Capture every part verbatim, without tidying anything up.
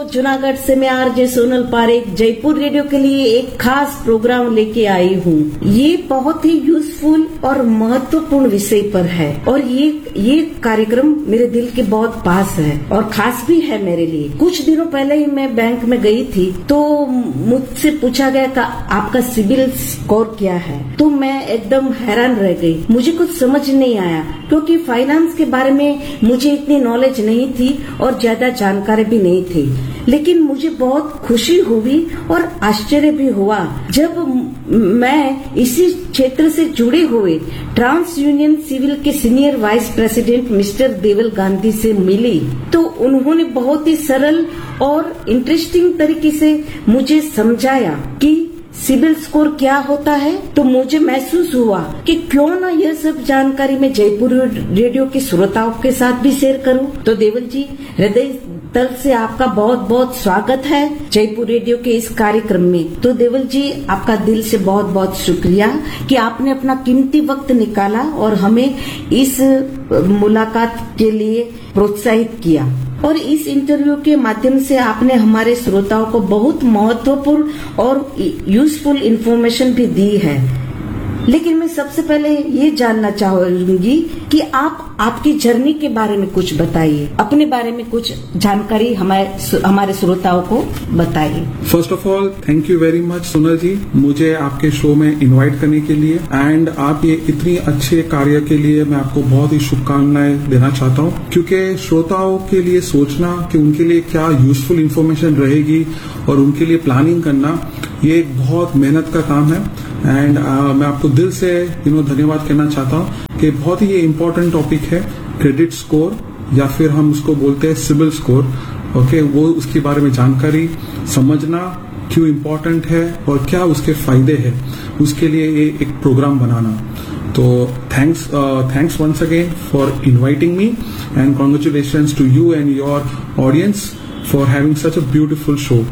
जूनागढ़ से मैं RJ Sonal Parekh Jaipur radio के लिए एक खास प्रोग्राम लेके आई हूँ। ये बहुत ही यूजफुल और महत्वपूर्ण विषय पर है और ये ये कार्यक्रम मेरे दिल के बहुत पास है और खास भी है मेरे लिए। कुछ दिनों पहले ही मैं बैंक में गई थी तो मुझसे पूछा गया कि आपका सिबिल स्कोर क्या है, तो मैं एकदम हैरान रह गई। मुझे कुछ समझ नहीं आया क्योंकि फाइनेंस के बारे में मुझे इतनी नॉलेज नहीं थी और ज्यादा जानकारी भी नहीं थी। लेकिन मुझे बहुत खुशी हुई और आश्चर्य भी हुआ जब मैं इसी क्षेत्र से जुड़े हुए ट्रांस यूनियन सिविल के सीनियर वाइस प्रेसिडेंट मिस्टर देवल गांधी से मिली तो उन्होंने बहुत ही सरल और इंटरेस्टिंग तरीके से मुझे समझाया कि सिबिल स्कोर क्या होता है। तो मुझे महसूस हुआ कि क्यों ना यह सब जानकारी मैं जयपुर रेडियो के श्रोताओं के साथ भी शेयर करूं। तो देवल जी, हृदय तल से आपका बहुत बहुत स्वागत है जयपुर रेडियो के इस कार्यक्रम में। तो देवल जी, आपका दिल से बहुत बहुत शुक्रिया कि आपने अपना कीमती वक्त निकाला और हमें इस मुलाकात के लिए प्रोत्साहित किया और इस इंटरव्यू के माध्यम से आपने हमारे श्रोताओं को बहुत महत्वपूर्ण और यूजफुल इन्फॉर्मेशन भी दी है। लेकिन मैं सबसे पहले ये जानना चाहूंगी कि आप आपकी जर्नी के बारे में कुछ बताइए, अपने बारे में कुछ जानकारी हमारे हमारे श्रोताओं को बताइए। First of all, thank you very much Sonal जी, मुझे आपके शो में इनवाइट करने के लिए एंड आप ये इतनी अच्छे कार्य के लिए मैं आपको बहुत ही शुभकामनाएं देना चाहता हूँ, क्योंकि श्रोताओं के लिए सोचना कि उनके लिए क्या यूजफुल इन्फॉर्मेशन रहेगी और उनके लिए प्लानिंग करना, ये एक बहुत मेहनत का काम है एंड uh, मैं आपको दिल से यू नो धन्यवाद कहना चाहता हूँ कि बहुत ही ये इम्पोर्टेंट टॉपिक है क्रेडिट स्कोर या फिर हम उसको बोलते हैं सिबिल स्कोर। ओके, वो उसके बारे में जानकारी समझना क्यों इम्पोर्टेंट है और क्या उसके फायदे हैं, उसके लिए ये एक प्रोग्राम बनाना। तो thanks thanks once again for inviting me and congratulations to you and your audience for having such a beautiful show.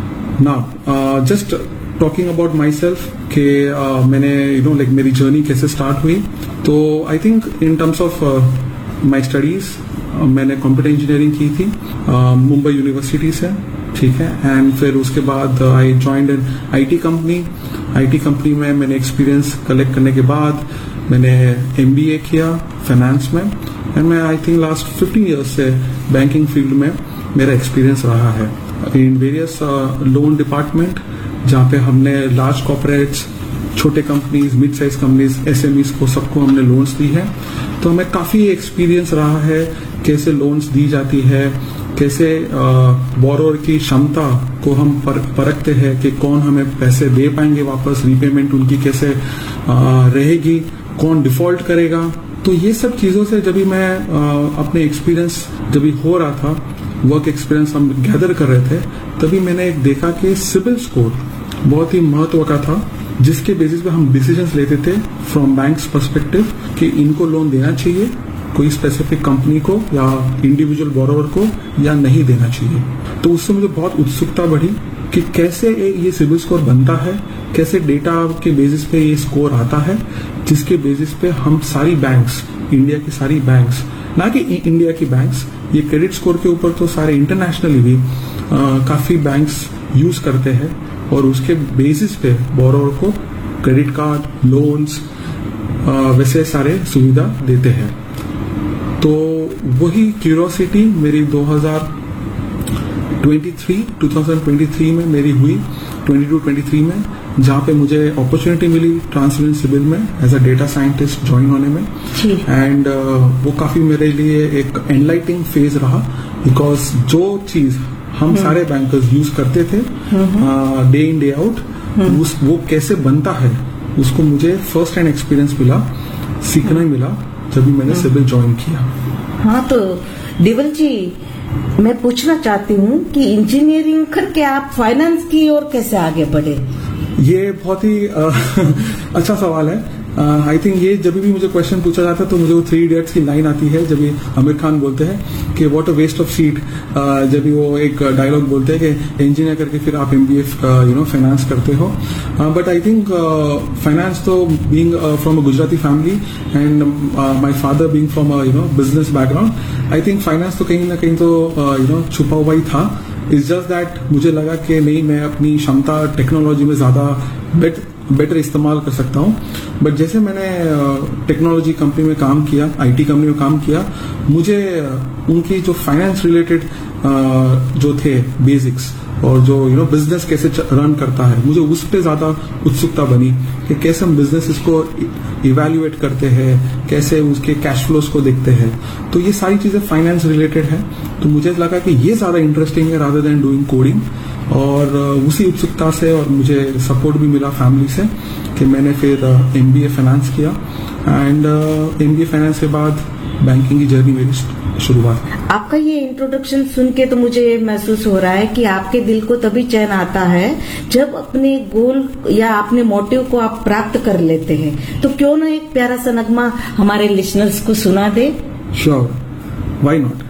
Now just talking about my self कि uh, मैंने यू नो लाइक मेरी journey कैसे start हुई। तो I think in terms of my studies मैंने computer engineering की थी Mumbai uh, university से, ठीक है। एंड फिर उसके बाद I joined an IT company. IT company में मैंने एक्सपीरियंस कलेक्ट करने के बाद मैंने एमबीए किया फाइनेंस में एंड मैं I think last fifteen years से बैंकिंग फील्ड में मेरा एक्सपीरियंस रहा है इन वेरियस लोन डिपार्टमेंट, जहाँ पे हमने लार्ज कॉर्पोरेट्स, छोटे companies, mid size companies, SMEs को सबको हमने लोन्स दी है। तो हमें काफी एक्सपीरियंस रहा है कैसे लोन्स दी जाती है, कैसे बोरोवर की क्षमता को हम पर, परखते हैं कि कौन हमें पैसे दे पाएंगे वापस, रीपेमेंट उनकी कैसे आ, रहेगी, कौन डिफॉल्ट करेगा। तो ये सब चीजों से जब भी मैं आ, अपने एक्सपीरियंस जब भी हो रहा था, वर्क एक्सपीरियंस हम गैदर कर रहे थे, तभी मैंने एक देखा कि सिबिल स्कोर बहुत ही महत्व का था, जिसके बेसिस पे हम डिसीजंस लेते थे फ्रॉम बैंक्स पर्सपेक्टिव कि इनको लोन देना चाहिए कोई स्पेसिफिक कंपनी को या इंडिविजुअल बोरोवर को या नहीं देना चाहिए। तो उससे मुझे बहुत उत्सुकता बढ़ी कि कैसे ये सिबिल स्कोर बनता है, कैसे डेटा के बेसिस पे ये स्कोर आता है, जिसके बेसिस पे हम सारी बैंक्स, इंडिया की सारी बैंक्स, ना कि इंडिया की बैंक्स, ये क्रेडिट स्कोर के ऊपर तो सारे इंटरनेशनली भी आ, काफी बैंक्स यूज करते हैं और उसके बेसिस पे बोरोवर को क्रेडिट कार्ड, लोन्स, वैसे सारे सुविधा देते हैं। तो वही क्यूरियोसिटी मेरी दो हज़ार तेईस में मेरी हुई, बाईस तेईस में, जहाँ पे मुझे अपॉर्चुनिटी मिली ट्रांस यूनियन सिबिल में as a data scientist join होने में एंड uh, वो काफी मेरे लिए एक एनलाइटिंग फेज रहा, बिकॉज जो चीज हम सारे बैंकर्स यूज करते थे डे इन डे आउट, वो कैसे बनता है उसको मुझे फर्स्ट हैंड एक्सपीरियंस मिला, सीखना ही मिला जब भी मैंने सिबिल ज्वाइन किया। हाँ, तो देवल जी, मैं पूछना चाहती हूँ कि इंजीनियरिंग करके आप फाइनेंस की ओर कैसे आगे बढ़े? ये बहुत ही आ, अच्छा सवाल है। आई थिंक ये जब भी मुझे क्वेश्चन पूछा जाता है तो मुझे वो थ्री इडियट्स की लाइन आती है जब ये आमिर खान बोलते हैं कि what a waste of seat, जब भी वो एक डायलॉग बोलते हैं कि इंजीनियर करके फिर आप एमबीए यू नो फाइनेंस करते हो। बट आई थिंक फाइनेंस तो being from a Gujarati family and my father being from a you know business background, I think finance तो कहीं ना कहीं तो यू नो छुपा हुआ ही था इट्स जस्ट दैट मुझे लगा कि नहीं, मैं अपनी क्षमता टेक्नोलॉजी में ज्यादा बेट बेटर इस्तेमाल कर सकता हूँ। बट जैसे मैंने टेक्नोलॉजी कंपनी में काम किया, आईटी कंपनी में काम किया, मुझे उनकी जो फाइनेंस रिलेटेड जो थे बेसिक्स और जो यू नो बिजनेस कैसे रन करता है, मुझे उस पर ज्यादा उत्सुकता बनी कि कैसे हम बिजनेस इसको इवेल्युएट करते हैं, कैसे उसके कैश फ्लोज को देखते हैं। तो ये सारी चीजें फाइनेंस रिलेटेड है, तो मुझे लगा कि ये ज्यादा इंटरेस्टिंग है रादर देन डूइंग कोडिंग। और उसी उत्सुकता से और मुझे सपोर्ट भी मिला फैमिली से कि मैंने फिर एमबीए फाइनेंस किया एंड एमबीए फाइनेंस के बाद बैंकिंग की जर्नी मेरी शुरुआत। आपका ये इंट्रोडक्शन सुन के तो मुझे महसूस हो रहा है कि आपके दिल को तभी चैन आता है जब अपने गोल या अपने मोटिव को आप प्राप्त कर लेते हैं। तो क्यों ना एक प्यारा सा नगमा हमारे लिसनर्स को सुना दे। Sure, why not.